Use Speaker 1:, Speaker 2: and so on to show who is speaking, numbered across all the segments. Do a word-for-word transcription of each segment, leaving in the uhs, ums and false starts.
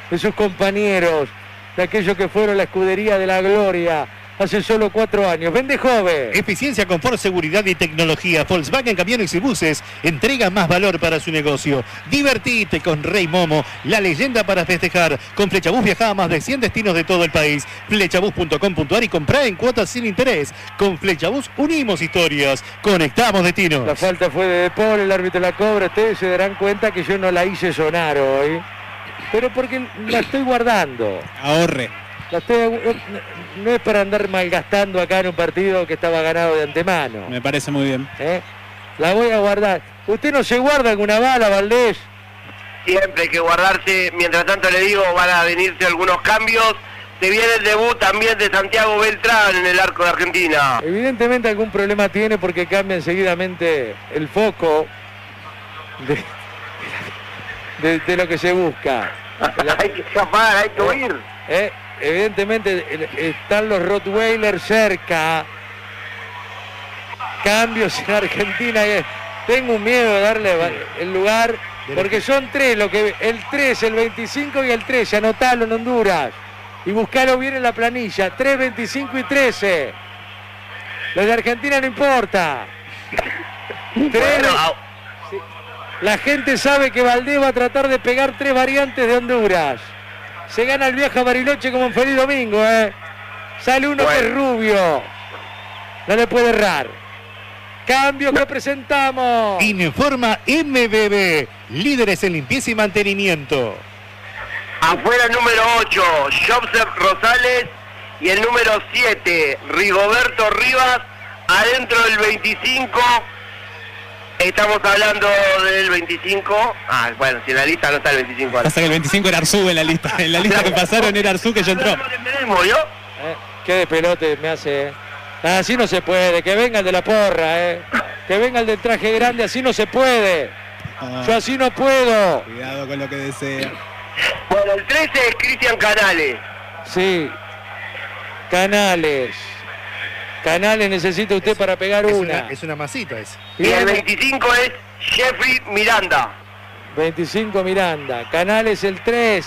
Speaker 1: de sus compañeros, de aquellos que fueron la escudería de la gloria hace solo cuatro años. Vende joven.
Speaker 2: Eficiencia, confort, seguridad y tecnología. Volkswagen Camiones y Buses entrega más valor para su negocio. Divertite con Rey Momo, la leyenda para festejar. Con Flechabús viaja a más de cien destinos de todo el país. Flechabús punto com punto ar y comprá en cuotas sin interés. Con Flechabús unimos historias, conectamos destinos.
Speaker 1: La falta fue de De Paul, el árbitro la cobra. Ustedes se darán cuenta que yo no la hice sonar hoy, pero porque la estoy guardando.
Speaker 3: Ahorre.
Speaker 1: La estoy, no es para andar malgastando acá en un partido que estaba ganado de antemano.
Speaker 3: Me parece muy bien.
Speaker 1: ¿Eh? La voy a guardar. ¿Usted no se guarda alguna bala, Valdés?
Speaker 4: Siempre hay que guardarse. Mientras tanto le digo, van a venirse algunos cambios. Se viene el debut también de Santiago Beltrán en el arco de Argentina.
Speaker 1: Evidentemente algún problema tiene porque cambia seguidamente el foco de, de, de lo que se busca.
Speaker 4: Hay que escapar, hay que huir.
Speaker 1: ¿Eh? Evidentemente están los Rottweiler cerca. Cambios en Argentina. Tengo un miedo de darle el lugar porque son tres, lo que el tres, el veinticinco y el trece. Anotalo en Honduras y buscalo bien en la planilla. tres, veinticinco y trece. Los de Argentina no importa. tres,
Speaker 4: Bueno,
Speaker 1: sí. La gente sabe que Valdés va a tratar de pegar tres variantes de Honduras. Se gana el viaje a Bariloche como en Feliz Domingo, ¿eh? Sale uno
Speaker 4: bueno.
Speaker 1: que es rubio. No le puede errar. Cambio que presentamos.
Speaker 2: Informa M B B, líderes en limpieza y mantenimiento.
Speaker 4: Afuera el número ocho, Joseph Rosales. Y el número siete, Rigoberto Rivas. Adentro del veinticinco. Estamos hablando del veinticinco. Ah, bueno, si en la lista no está el veinticinco.
Speaker 3: Pasa que el veinticinco era Arzú en la lista. En la lista que pasaron era Arzú que ya entró.
Speaker 4: ¿Tenemos, yo?
Speaker 1: Eh, qué de pelote me hace, ¿eh? Así no se puede. Que venga el de la porra, ¿eh? Que venga el del traje grande. Así no se puede.
Speaker 3: Oh,
Speaker 1: Yo así no puedo.
Speaker 3: cuidado con lo que desea.
Speaker 4: Bueno, el trece es Cristian Canales.
Speaker 1: Sí. Canales. Canales necesita usted
Speaker 2: Es-
Speaker 1: para pegar
Speaker 2: es
Speaker 1: una.
Speaker 2: una. Es una masita esa.
Speaker 4: Y el
Speaker 1: Viene
Speaker 4: veinticinco es Jeffrey Miranda.
Speaker 1: veinticinco Miranda. Canales el tres.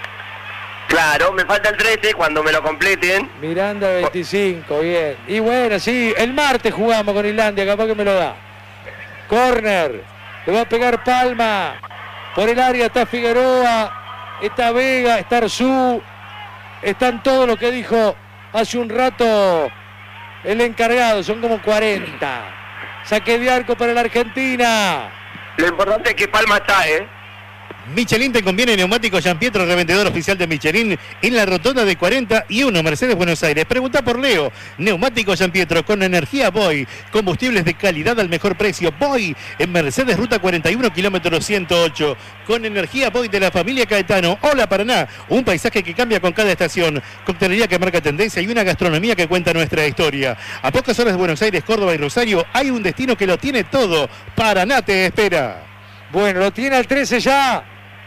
Speaker 4: Claro, me falta el trece cuando me lo completen.
Speaker 1: Miranda veinticinco, bien. Y bueno, sí, el martes jugamos con Islandia, capaz que me lo da. Corner, le va a pegar Palma. Por el área está Figueroa, está Vega, está Arzú. Están todos los que dijo hace un rato el encargado, son como cuarenta. Saque de arco para la Argentina.
Speaker 4: Lo importante es que Palma está, ¿eh?
Speaker 2: Michelin te conviene neumático Gianpietro, revendedor oficial de Michelin en la rotonda de cuarenta y uno, Mercedes, Buenos Aires. Pregunta por Leo. Neumático Gianpietro con energía Boy. Combustibles de calidad al mejor precio. Boy en Mercedes, ruta cuarenta y uno, kilómetro ciento ocho. Con energía Boy de la familia Caetano. Hola Paraná. Un paisaje que cambia con cada estación. Coctelería que marca tendencia y una gastronomía que cuenta nuestra historia. A pocas horas de Buenos Aires, Córdoba y Rosario hay un destino que lo tiene todo. Paraná te espera.
Speaker 1: Bueno, lo tiene al trece ya.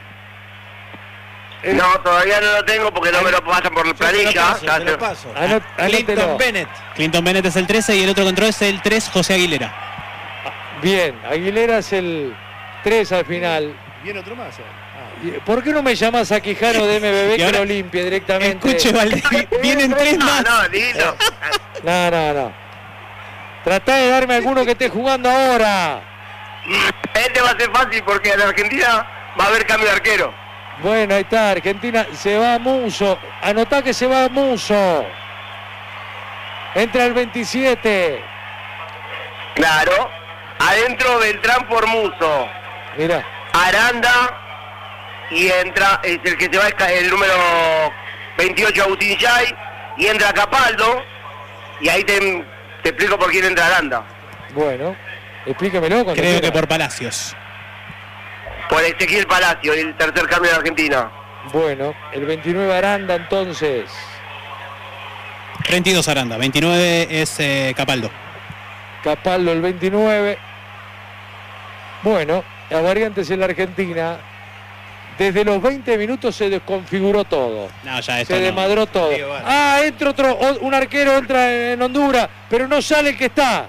Speaker 1: El-
Speaker 4: No, todavía no lo tengo porque no me lo pasan por la planilla. Ya se-
Speaker 1: Anot- anótelo.
Speaker 5: Clinton Bennett.
Speaker 3: Clinton Bennett es el trece y el otro que entró es el tres, José Aguilera.
Speaker 1: Bien, Aguilera es el tres al final.
Speaker 2: Viene otro más. Ah.
Speaker 1: ¿Y ¿Por qué no me llamas a Quijano de M B B
Speaker 3: Y
Speaker 1: que
Speaker 3: ahora-
Speaker 1: lo limpie directamente?
Speaker 3: Escuche, Valdés, vienen tres
Speaker 4: No,
Speaker 3: más.
Speaker 4: no, Lilo.
Speaker 1: No, no, no. Tratá de darme alguno que esté jugando ahora.
Speaker 4: Este va a ser fácil porque en Argentina va a haber cambio de arquero.
Speaker 1: Bueno, ahí está, Argentina se va a Muso. Anotá que se va a Muso. Entra el veintisiete.
Speaker 4: Claro. Adentro Beltrán por Muso.
Speaker 1: Mira,
Speaker 4: Aranda. Y entra, es el que se va el número veintiocho, Agustín Yay. Y entra Capaldo. Y ahí te, te explico por quién entra Aranda.
Speaker 1: bueno, explíquemelo. cuando
Speaker 3: Creo que
Speaker 1: quiera.
Speaker 3: por Palacios.
Speaker 4: Por Ezequiel Palacio, el tercer cambio de Argentina.
Speaker 1: Bueno, el veintinueve Aranda entonces.
Speaker 3: treinta y dos Aranda, veintinueve es eh, Capaldo.
Speaker 1: Capaldo el veintinueve. Bueno, las variantes en la Argentina. Desde los veinte minutos se desconfiguró todo.
Speaker 3: No, ya esto
Speaker 1: Se
Speaker 3: no.
Speaker 1: desmadró todo.
Speaker 5: Sí, bueno.
Speaker 1: Ah, entra otro, o- un arquero entra en Honduras, pero no sale el que está.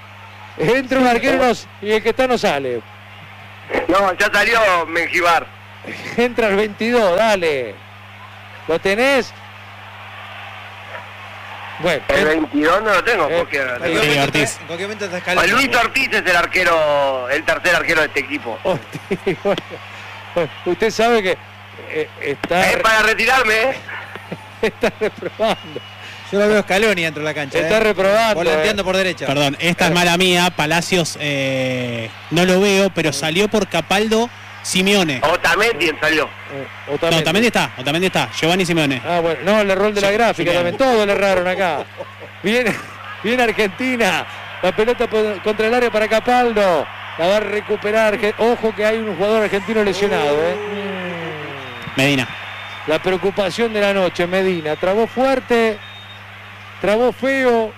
Speaker 1: Entra un arquero y no- y el que está no sale.
Speaker 4: No, ya salió Mengibar.
Speaker 1: Entra el veintidós, dale. ¿Lo tenés? Bueno.
Speaker 4: El veintidós no lo tengo,
Speaker 1: eh,
Speaker 4: porque...
Speaker 3: Sí, Ortiz.
Speaker 5: En cualquier momento está escalando.
Speaker 4: Pues Luis Ortiz es el arquero, el tercer arquero de este equipo.
Speaker 1: Ortiz, bueno, bueno, usted sabe que eh, está,
Speaker 4: Es para retirarme, ¿eh?
Speaker 1: está reprobando.
Speaker 5: Yo lo veo Scaloni dentro de la cancha.
Speaker 1: Está
Speaker 5: eh.
Speaker 1: reprobando.
Speaker 5: Volanteando
Speaker 1: eh.
Speaker 5: por derecha.
Speaker 3: Perdón, esta es mala mía. Palacios eh, no lo veo, pero salió por Capaldo Simeone.
Speaker 4: Otamendi salió.
Speaker 1: Eh,
Speaker 3: No,
Speaker 1: Otamendi.
Speaker 3: Otamendi está, Otamendi está. Giovanni Simeone.
Speaker 1: Ah, bueno, no, el error de la
Speaker 3: Sí,
Speaker 1: gráfica
Speaker 3: sí,
Speaker 1: también.
Speaker 3: bien.
Speaker 1: Todo le erraron acá. Viene, viene Argentina. La pelota por- contra el área para Capaldo. La va a recuperar. Que- Ojo que hay un jugador argentino lesionado. ¿eh?
Speaker 3: Medina.
Speaker 1: La preocupación de la noche, Medina. Trabó fuerte. Trabó feo.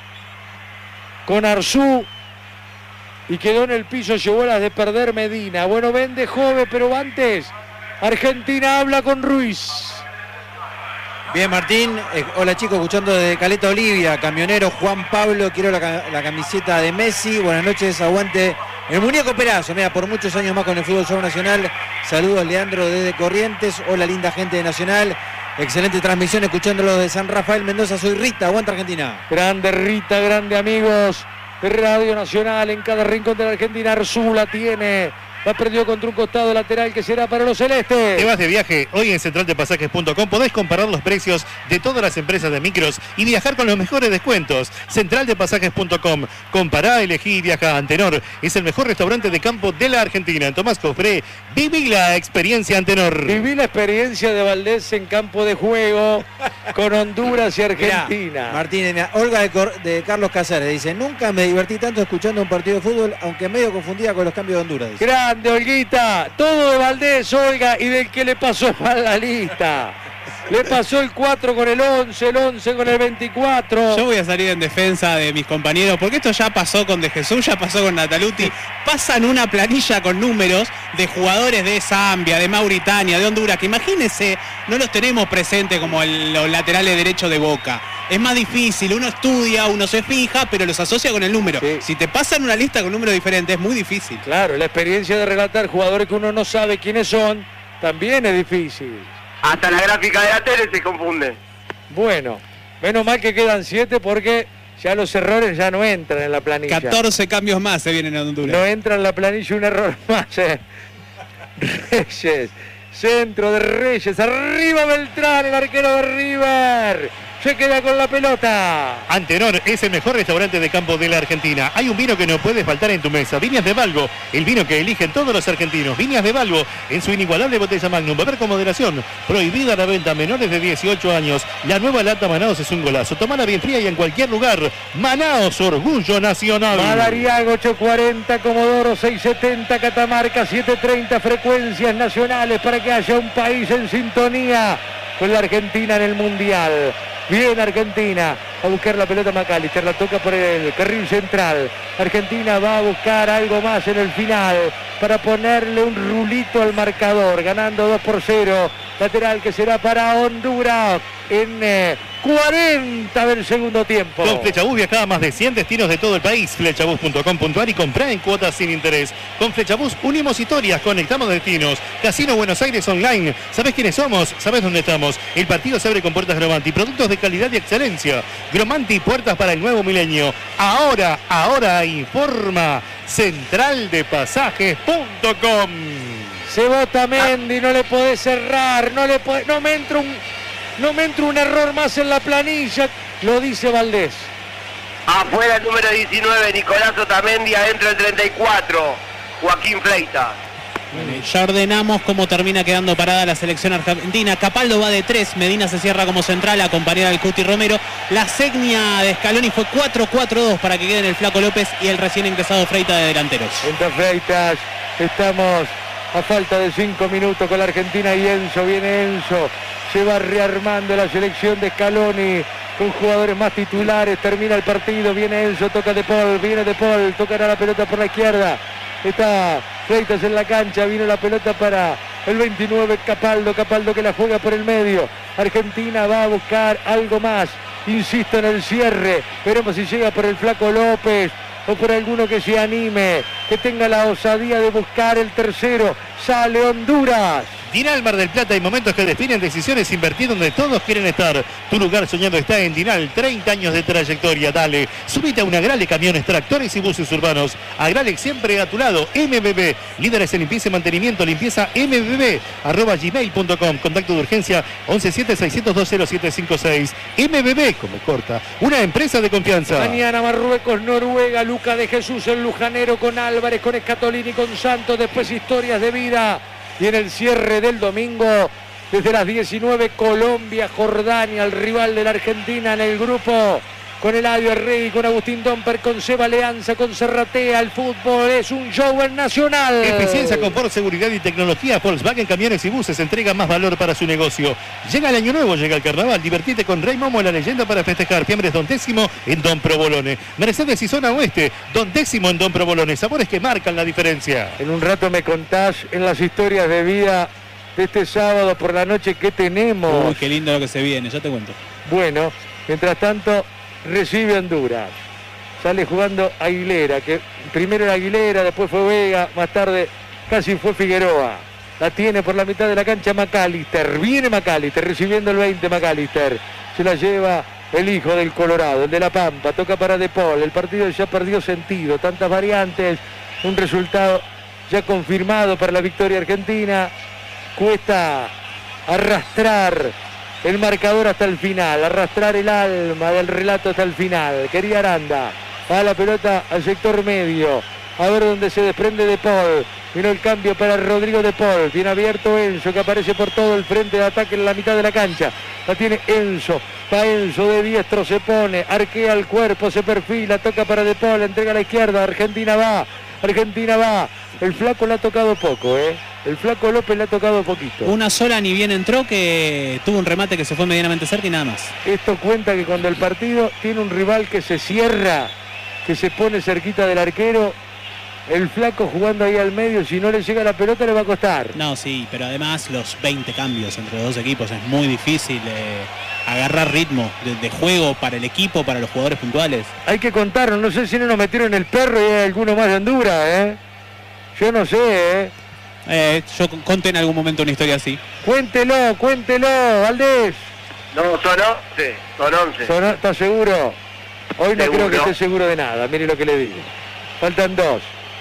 Speaker 1: Con Arzú. Y quedó en el piso. Llevó las de perder Medina. Bueno, vende joven, pero antes. Argentina habla con Ruiz.
Speaker 5: Bien, Martín. Eh, hola, chicos, escuchando desde Caleta Olivia. Camionero Juan Pablo. Quiero la, ca- la camiseta de Messi. Buenas noches, aguante el muñeco Perazo. Mira, por muchos años más con el fútbol show nacional. Saludos, Leandro, desde Corrientes. Hola, linda gente de Nacional. Excelente transmisión, escuchándolo de San Rafael Mendoza. Soy Rita, aguanta Argentina.
Speaker 1: Grande Rita, grande amigos de Radio Nacional en cada rincón de la Argentina. Arzú la tiene. La perdió contra un costado lateral que será para los celestes.
Speaker 2: Te vas de viaje, hoy en central de pasajes punto com podés comparar los precios de todas las empresas de micros y viajar con los mejores descuentos. central de pasajes punto com. Compará, elegí y viaja. Antenor es el mejor restaurante de campo de la Argentina. En Tomás Cofré, viví la experiencia Antenor.
Speaker 1: Viví la experiencia de Valdés en campo de juego con Honduras y Argentina.
Speaker 5: Mirá, Martínez, mirá, Olga de, Cor- de Carlos Casares dice: nunca me divertí tanto escuchando un partido de fútbol, aunque medio confundida con los cambios de Honduras. Dice.
Speaker 1: Grande, Olguita. Todo de Valdés, Olga, y del que le pasó mal la lista. Le pasó el cuatro con el once, el once con el veinticuatro.
Speaker 3: Yo voy a salir en defensa de mis compañeros, porque esto ya pasó con De Jesús, ya pasó con Nataluti. Pasan una planilla con números de jugadores de Zambia, de Mauritania, de Honduras, que imagínense, no los tenemos presentes como el- los laterales derechos de Boca. Es más difícil, uno estudia, uno se fija, pero los asocia con el número.
Speaker 1: Sí.
Speaker 3: Si te pasan una lista con números diferentes, es muy difícil.
Speaker 1: Claro, la experiencia de relatar jugadores que uno no sabe quiénes son, también es difícil.
Speaker 4: Hasta la gráfica de la tele se confunde.
Speaker 1: Bueno, menos mal que quedan siete porque ya los errores ya no entran en la planilla.
Speaker 3: catorce cambios más se vienen a Honduras.
Speaker 1: No entra en la planilla un error más. eh. Reyes, centro de Reyes, arriba Beltrán, el arquero de River. Se queda con la pelota.
Speaker 2: Antenor es el mejor restaurante de campo de la Argentina. Hay un vino que no puede faltar en tu mesa. Viñas de Balbo, el vino que eligen todos los argentinos. Viñas de Balbo, en su inigualable botella Magnum. Beber con moderación. Prohibida la venta a menores de dieciocho años. La nueva lata Manaos es un golazo. Tomala bien fría y en cualquier lugar. Manaos, orgullo nacional.
Speaker 1: Madariaga ocho cuarenta, Comodoro seis setenta, Catamarca siete treinta, frecuencias nacionales para que haya un país en sintonía con la Argentina en el Mundial. Bien Argentina, a buscar la pelota McAllister, la toca por el carril central. Argentina va a buscar algo más en el final para ponerle un rulito al marcador, ganando dos por cero. Lateral que será para Honduras en eh, cuarenta del segundo tiempo.
Speaker 2: Con Flechabús viajá a más de cien destinos de todo el país. Flechabús punto com punto ar y comprá en cuotas sin interés. Con Flechabús unimos historias, conectamos destinos. Casino Buenos Aires Online. ¿Sabés quiénes somos? ¿Sabés dónde estamos? El partido se abre con puertas Gromanti. Productos de calidad y excelencia. Gromanti, puertas para el nuevo milenio. Ahora, ahora informa central de pasajes punto com.
Speaker 1: Se vota Mendy, no le podés cerrar, no le podés, no me entra un, no me entra un error más en la planilla, lo dice Valdés.
Speaker 4: Afuera el número diecinueve, Nicolás Otamendi, adentro el treinta y cuatro, Joaquín Fleitas.
Speaker 3: Bueno, ya ordenamos cómo termina quedando parada la selección argentina. Capaldo va de tres, Medina se cierra como central, acompañada del Cuti Romero. La segnia de Scaloni fue cuatro cuatro dos para que queden el Flaco López y el recién ingresado Freitas de delanteros.
Speaker 1: Entra Freitas, estamos a falta de cinco minutos con la Argentina y Enzo, viene Enzo, se va rearmando la selección de Scaloni con jugadores más titulares, termina el partido, viene Enzo, toca De Paul, viene De Paul, tocará la pelota por la izquierda, está Freitas en la cancha, viene la pelota para el veintinueve, Capaldo, Capaldo que la juega por el medio, Argentina va a buscar algo más, insisto en el cierre, veremos si llega por el Flaco López o por alguno que se anime, que tenga la osadía de buscar el tercero. Sale Honduras.
Speaker 2: Dinal Mar del Plata, hay momentos que definen decisiones, invertir donde todos quieren estar. Tu lugar soñado está en Dinal, treinta años de trayectoria, dale. Subite a un Agrale, camiones, tractores y buses urbanos. Agrale siempre a tu lado, M B B. Líderes en limpieza y mantenimiento, limpieza M B B, arroba gmail punto com. Contacto de urgencia once siete seiscientos dos cero siete cinco seis. M B B, como corta, una empresa de confianza.
Speaker 1: Mañana Marruecos, Noruega, Luca de Jesús, el lujanero con Álvarez, con Escatolini, con Santos, después historias de vida. Y en el cierre del domingo, desde las diecinueve, Colombia, Jordania, el rival de la Argentina en el grupo, con Eladio Rey, con Agustín Domper, con Seba Leanza, con Serratea. El fútbol es un show en Nacional.
Speaker 2: Eficiencia, confort, seguridad y tecnología. Volkswagen Camiones y Buses entrega más valor para su negocio. Llega el año nuevo, llega el carnaval. Divertite con Rey Momo, la leyenda para festejar. Fiambres Don Décimo en Don Provolone. Mercedes y Zona Oeste, Don Décimo en Don Provolone. Sabores que marcan la diferencia.
Speaker 1: En un rato me contás en las historias de vida de este sábado por la noche que tenemos.
Speaker 3: Uy, qué lindo lo que se viene, ya te cuento.
Speaker 1: Bueno, mientras tanto, recibe Honduras. Sale jugando Aguilera, que primero era Aguilera, después fue Vega, más tarde casi fue Figueroa. La tiene por la mitad de la cancha McAllister. Viene McAllister, recibiendo el veinte McAllister. Se la lleva el hijo del Colorado, el de La Pampa. Toca para De Paul. El partido ya perdió sentido. Tantas variantes. Un resultado ya confirmado para la victoria argentina. Cuesta arrastrar el marcador hasta el final, arrastrar el alma del relato hasta el final. Quería Aranda, va la pelota al sector medio, a ver dónde se desprende De Paul. Vino el cambio para Rodrigo De Paul, bien abierto Enzo, que aparece por todo el frente de ataque en la mitad de la cancha. La tiene Enzo, va Enzo de diestro, se pone, arquea el cuerpo, se perfila, toca para De Paul, entrega a la izquierda, Argentina va, Argentina va. El flaco le ha tocado poco, ¿eh? El flaco López le ha tocado poquito.
Speaker 3: Una sola ni bien entró, que tuvo un remate que se fue medianamente cerca y nada más.
Speaker 1: Esto cuenta que cuando el partido tiene un rival que se cierra, que se pone cerquita del arquero, el flaco jugando ahí al medio, si no le llega la pelota le va a costar.
Speaker 3: No, sí, pero además los veinte cambios entre los dos equipos es muy difícil eh, agarrar ritmo de, de juego para el equipo, para los jugadores puntuales.
Speaker 1: Hay que contarlo, no sé si no nos metieron el perro y hay alguno más de Honduras, ¿eh? Yo no sé, ¿eh?
Speaker 3: Eh, yo conté en algún momento una historia así.
Speaker 1: Cuéntelo, cuéntelo, Valdés.
Speaker 4: No, son once, son once.
Speaker 1: Son- ¿Estás seguro? Hoy no
Speaker 4: Seguro.
Speaker 1: creo que esté seguro de nada, mire lo que le digo. Faltan dos.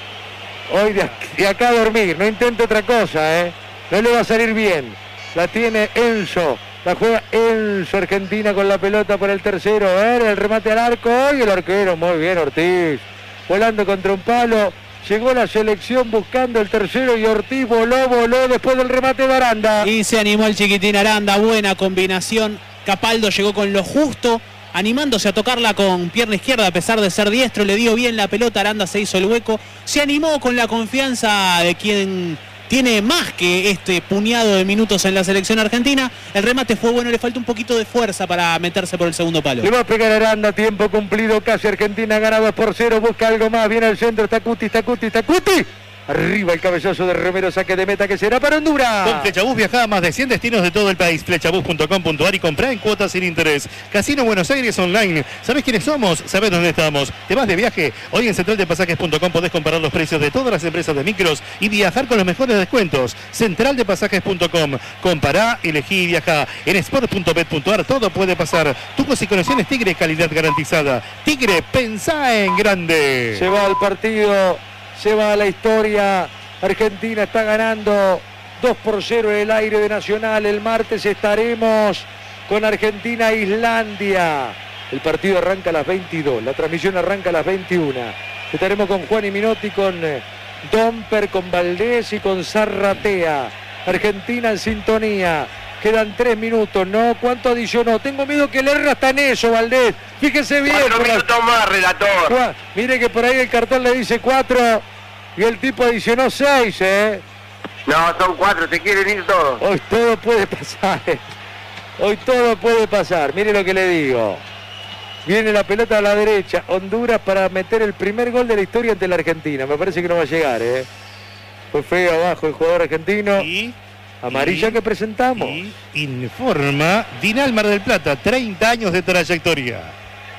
Speaker 1: Hoy de aquí, de acá a dormir, no intente otra cosa, ¿eh? No le va a salir bien. La tiene Enzo, la juega Enzo, Argentina con la pelota por el tercero. A ver, el remate al arco, y el arquero, muy bien Ortiz. Volando contra un palo. Llegó la selección buscando el tercero y Ortiz voló, voló después del remate de Aranda.
Speaker 3: Y se animó el chiquitín Aranda, buena combinación. Capaldo llegó con lo justo, animándose a tocarla con pierna izquierda a pesar de ser diestro. Le dio bien la pelota, Aranda se hizo el hueco. Se animó con la confianza de quien tiene más que este puñado de minutos en la selección argentina. El remate fue bueno, le falta un poquito de fuerza para meterse por el segundo palo.
Speaker 1: Le va a pegar Aranda, tiempo cumplido, casi Argentina gana dos por cero, busca algo más, viene al centro, está Cuti, está Cuti, está Cuti. Arriba el cabezazo de Romero, saque de meta que será para Honduras.
Speaker 2: Con Flechabús viaja a más de cien destinos de todo el país. Flechabús punto com punto ar y comprá en cuotas sin interés. Casino Buenos Aires Online. ¿Sabés quiénes somos? ¿Sabés dónde estamos? ¿Te vas de viaje? Hoy en central de pasajes punto com podés comparar los precios de todas las empresas de micros y viajar con los mejores descuentos. central de pasajes punto com. Compará, elegí y viajá. En sport punto bet punto ar todo puede pasar. Tubos y conexiones Tigre, calidad garantizada. Tigre, pensá en grande.
Speaker 1: Se va al partido, se va a la historia. Argentina está ganando dos por cero en el aire de Nacional. El martes estaremos con Argentina-Islandia. El partido arranca a las veintidós, la transmisión arranca a las veintiuna. Estaremos con Juan y Minotti, con eh, Domper, con Valdés y con Zarratea. Argentina en sintonía. Quedan tres minutos, ¿no? ¿Cuánto adicionó? Tengo miedo que le erra hasta en eso, Valdés. Fíjese bien.
Speaker 4: Cuatro
Speaker 1: por la-
Speaker 4: minutos más, relator.
Speaker 1: Cua- Mire que por ahí el cartón le dice cuatro y el tipo adicionó seis, ¿eh?
Speaker 4: No, son cuatro, se quieren ir todos.
Speaker 1: Hoy todo puede pasar, ¿eh? Hoy todo puede pasar. Mire lo que le digo. Viene la pelota a la derecha. Honduras para meter el primer gol de la historia ante la Argentina. Me parece que no va a llegar, ¿eh? Fue feo abajo el jugador argentino.
Speaker 2: Y,
Speaker 1: Amarilla
Speaker 2: y-
Speaker 1: que presentamos.
Speaker 2: y informa Dinal Mar del Plata, treinta años de trayectoria.
Speaker 4: El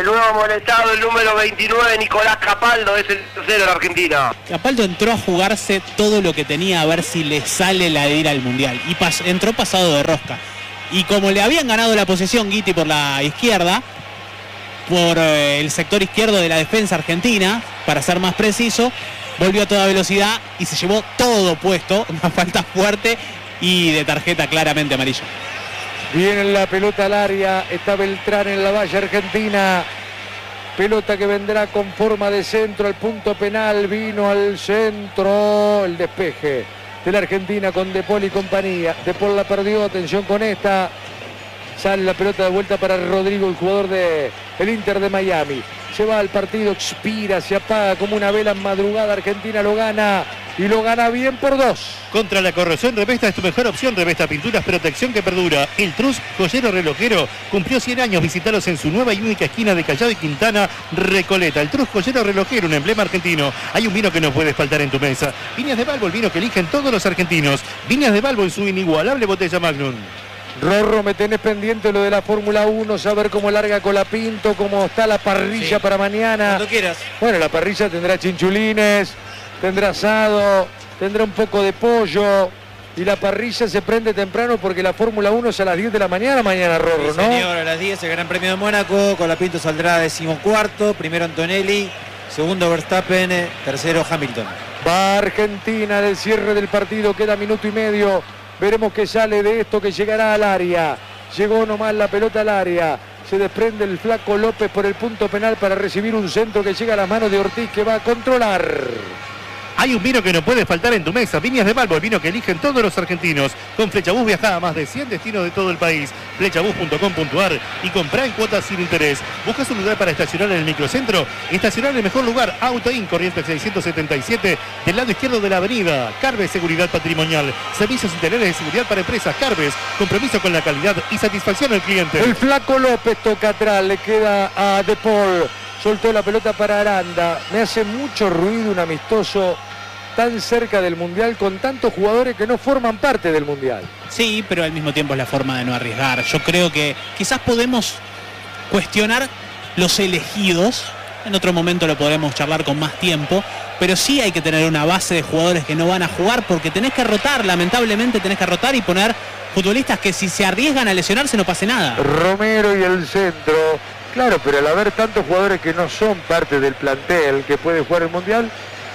Speaker 4: nuevo amonestado, el número veintinueve, Nicolás Capaldo, es el tercero de la Argentina.
Speaker 3: Capaldo entró a jugarse todo lo que tenía a ver si le sale la de ir al Mundial. Y pas entró pasado de rosca. Y como le habían ganado la posesión Guiti por la izquierda, por eh, el sector izquierdo de la defensa argentina, para ser más preciso, volvió a toda velocidad y se llevó todo puesto, una falta fuerte y de tarjeta claramente amarilla.
Speaker 1: Viene la pelota al área, está Beltrán en la valla argentina. Pelota que vendrá con forma de centro al punto penal, vino al centro, el despeje de la Argentina con De Paul y compañía. De Paul la perdió, atención con esta. Sale la pelota de vuelta para Rodrigo, el jugador del Inter de Miami. Se va al partido, expira, se apaga como una vela en madrugada. Argentina lo gana y lo gana bien por dos.
Speaker 2: Contra la corrosión, Revesta es tu mejor opción. Revesta Pinturas, protección que perdura. El Trus, joyero relojero, cumplió cien años. Visítalos en su nueva y única esquina de Callao y Quintana, Recoleta. El Trus, joyero relojero, un emblema argentino. Hay un vino que no puede faltar en tu mesa. Viñas de Balbo, el vino que eligen todos los argentinos. Viñas de Balbo en su inigualable botella Magnum.
Speaker 1: Rorro, me tenés pendiente lo de la Fórmula uno, saber cómo larga Colapinto, cómo está la parrilla
Speaker 5: sí.
Speaker 1: para mañana.
Speaker 5: Cuando quieras.
Speaker 1: Bueno, la parrilla tendrá chinchulines, tendrá asado, tendrá un poco de pollo. Y la parrilla se prende temprano porque la Fórmula uno es a las diez de la mañana, mañana, Rorro,
Speaker 5: Sí,
Speaker 1: ¿no?
Speaker 5: señor, a las diez el Gran Premio de Mónaco. Colapinto saldrá decimocuarto, primero Antonelli, segundo Verstappen, tercero Hamilton.
Speaker 1: Va Argentina del cierre del partido, queda minuto y medio. Veremos qué sale de esto, que llegará al área. Llegó nomás la pelota al área. Se desprende el flaco López por el punto penal para recibir un centro que llega a las manos de Ortiz, que va a controlar.
Speaker 2: Hay un vino que no puede faltar en tu mesa. Viñas de Balbo, el vino que eligen todos los argentinos. Con Flechabús viaja a más de cien destinos de todo el país. Flechabús punto com punto ar y comprá en cuotas sin interés. ¿Buscas un lugar para estacionar en el microcentro? Estacionar en el mejor lugar. Autoin, Corrientes seiscientos setenta y siete, del lado izquierdo de la avenida. Carves Seguridad Patrimonial. Servicios integrales de seguridad para empresas. Carves, compromiso con la calidad y satisfacción al cliente.
Speaker 1: El flaco López toca atrás, le queda a De Paul. Soltó la pelota para Aranda. Me hace mucho ruido un amistoso tan cerca del Mundial con tantos jugadores que no forman parte del Mundial.
Speaker 3: Sí, pero al mismo tiempo es la forma de no arriesgar. Yo creo que quizás podemos cuestionar los elegidos. En otro momento lo podremos charlar con más tiempo. Pero sí hay que tener una base de jugadores que no van a jugar porque tenés que rotar. Lamentablemente tenés que rotar y poner futbolistas que si se arriesgan a lesionarse no pase nada.
Speaker 1: Romero y el centro. Claro, pero al haber tantos jugadores que no son parte del plantel que puede jugar el Mundial,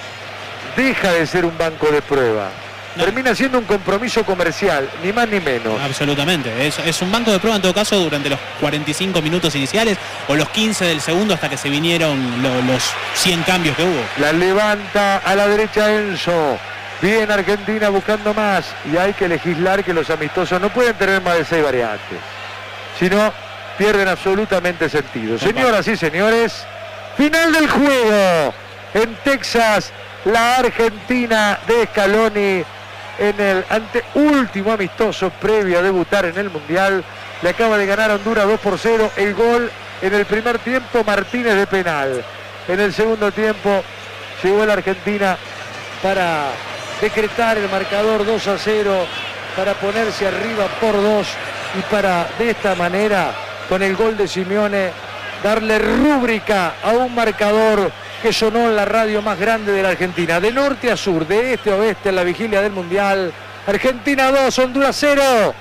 Speaker 1: deja de ser un banco de prueba. No. Termina siendo un compromiso comercial, ni más ni menos.
Speaker 3: Absolutamente. Es, es un banco de prueba en todo caso durante los cuarenta y cinco minutos iniciales o los quince del segundo hasta que se vinieron lo, los cien cambios que hubo.
Speaker 1: La levanta a la derecha Enzo. Bien Argentina buscando más. Y hay que legislar que los amistosos no pueden tener más de seis variantes. Si no, pierden absolutamente sentido. Señoras y señores, final del juego. En Texas, la Argentina de Scaloni en el anteúltimo amistoso previo a debutar en el Mundial. Le acaba de ganar a Honduras dos por cero. El gol en el primer tiempo, Martínez de penal. En el segundo tiempo llegó la Argentina para decretar el marcador dos a cero, para ponerse arriba por dos y para de esta manera, con el gol de Simeone, darle rúbrica a un marcador que sonó en la radio más grande de la Argentina, de norte a sur, de este a oeste, en la vigilia del Mundial. Argentina dos, Honduras cero.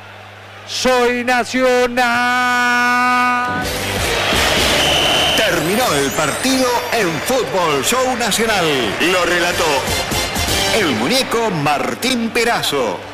Speaker 1: Soy Nacional.
Speaker 6: Terminó el partido en Fútbol Show Nacional. Lo relató el muñeco Martín Perazo.